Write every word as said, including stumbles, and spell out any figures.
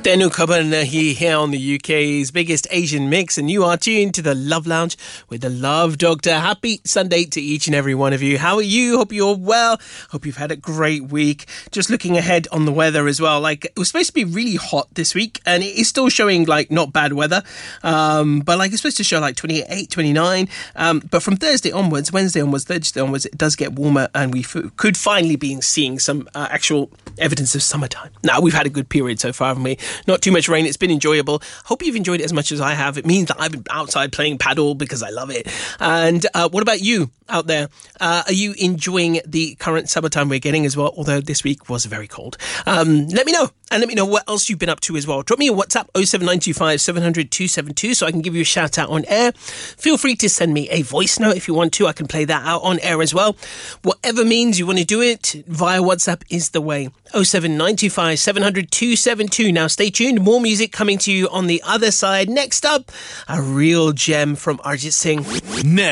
Tenu Khabar Nahi here on the U K's biggest Asian mix, and you are tuned to the Love Lounge with the Love Doctor. Happy Sunday to each and every one of you. How are you? Hope you're well. Hope you've had a great week. Just looking ahead on the weather as well. Like, it was supposed to be really hot this week, and it is still showing like not bad weather. Um, but like it's supposed to show like twenty-eight, twenty-nine. Um, but from Thursday onwards, Wednesday onwards, Thursday onwards, it does get warmer, and we f- could finally be seeing some uh, actual evidence of summertime. Now, we've had a good period so far, haven't we? Not too much rain. It's been enjoyable. Hope you've enjoyed it as much as I have. It means that I've been outside playing paddle because I love it. And uh, what about you out there? Uh, are you enjoying the current summertime we're getting as well? Although this week was very cold. Um, let me know. And let me know what else you've been up to as well. Drop me a WhatsApp oh seven nine two five seven hundred two seven two so I can give you a shout out on air. Feel free to send me a voice note if you want to. I can play that out on air as well. Whatever means you want to do it, via WhatsApp is the way. oh seven nine two five seven hundred two seven two. Now stay tuned. More music coming to you on the other side. Next up, a real gem from Arjit Singh. Next.